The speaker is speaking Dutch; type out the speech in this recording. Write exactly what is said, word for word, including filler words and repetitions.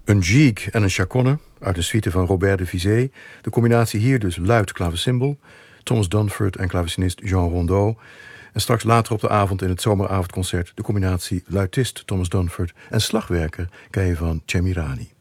Een gigue en een chaconne uit een suite van Robert de Vizé. De combinatie hier dus luid klavecimbal, Thomas Dunford en klavecinist Jean Rondeau. En straks later op de avond in het zomeravondconcert de combinatie luitist Thomas Dunford en slagwerker ken je van Cem Irani.